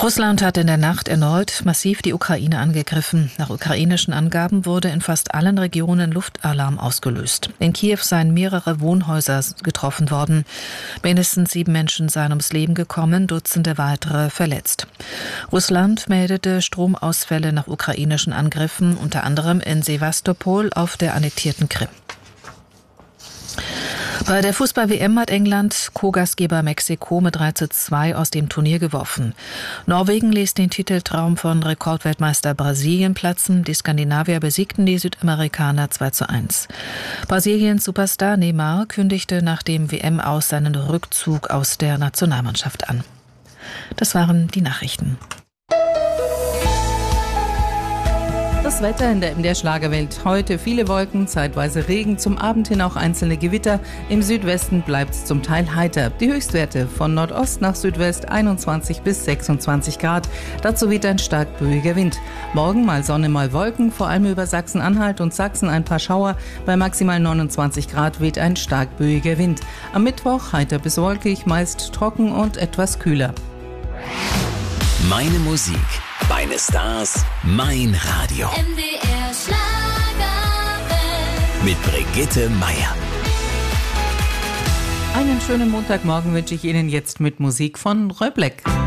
Russland hat in der Nacht erneut massiv die Ukraine angegriffen. Nach ukrainischen Angaben wurde in fast allen Regionen Luftalarm ausgelöst. In Kiew seien mehrere Wohnhäuser getroffen worden. Mindestens 7 Menschen seien ums Leben gekommen, Dutzende weitere verletzt. Russland meldete Stromausfälle nach ukrainischen Angriffen, unter anderem in Sewastopol auf der annektierten Krim. Bei der Fußball-WM hat England Co-Gastgeber Mexiko mit 3:2 aus dem Turnier geworfen. Norwegen ließ den Titeltraum von Rekordweltmeister Brasilien platzen. Die Skandinavier besiegten die Südamerikaner 2:1. Brasiliens Superstar Neymar kündigte nach dem WM-Aus seinen Rückzug aus der Nationalmannschaft an. Das waren die Nachrichten. Das Wetter in der MDR-Schlagerwelt. Heute viele Wolken, zeitweise Regen, zum Abend hin auch einzelne Gewitter. Im Südwesten bleibt es zum Teil heiter. Die Höchstwerte von Nordost nach Südwest 21 bis 26 Grad. Dazu weht ein stark böiger Wind. Morgen mal Sonne, mal Wolken, vor allem über Sachsen-Anhalt und Sachsen ein paar Schauer. Bei maximal 29 Grad weht ein stark böiger Wind. Am Mittwoch heiter bis wolkig, meist trocken und etwas kühler. Meine Musik, meine Stars, mein Radio. MDR Schlagerwelt. Mit Brigitte Meier. Einen schönen Montagmorgen wünsche ich Ihnen jetzt mit Musik von Röblek.